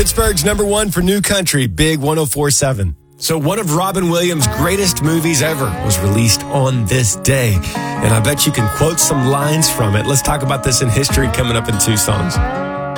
Pittsburgh's number one for new country, Big 104.7. So one of Robin Williams' greatest movies ever was released on this day. And I bet you can quote some lines from it. Let's talk about this in history coming up in two songs.